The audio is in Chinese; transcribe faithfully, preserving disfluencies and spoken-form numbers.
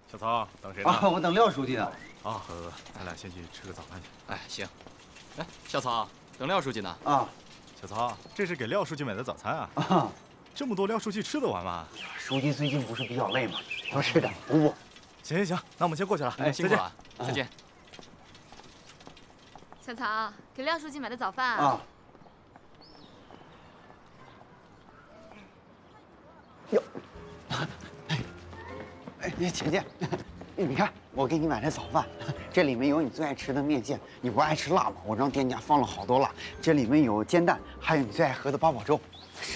小曹，等谁呢？ 啊，我等廖书记呢。 啊，呵呵，咱俩先去吃个早饭去。 哎，行。哎，小曹，等廖书记呢。 啊， 小曹，这是给廖书记买的早餐啊。 啊， 这么多，廖书记吃得完吗？ 书记最近不是比较累吗？多吃点，补补。 行行行，那我们先过去了。 哎，辛苦了，再见。 小曹，给廖书记买的早饭啊。哟，哎，哎，姐姐，你看我给你买的早饭，这里面有你最爱吃的面线。你不爱吃辣吗？我让店家放了好多辣。这里面有煎蛋，还有你最爱喝的八宝粥。